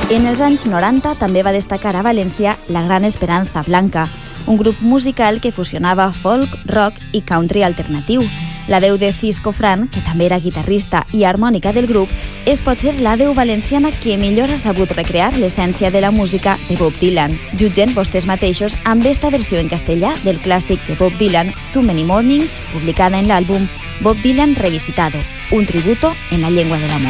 En els anys 90 també va destacar a València la Gran Esperanza Blanca, un grup musical que fusionava folk, rock i country alternatiu. La veu de Cisco Fran, que també era guitarrista i harmònica del grup, és potser la veu valenciana que millor ha sabut recrear l'essència de la música de Bob Dylan. Jutgen vostès mateixos amb esta versió en castellà del clàssic de Bob Dylan, Too Many Mornings, publicada en l'àlbum Bob Dylan Revisitado, un tributo en la llengua de l'amor.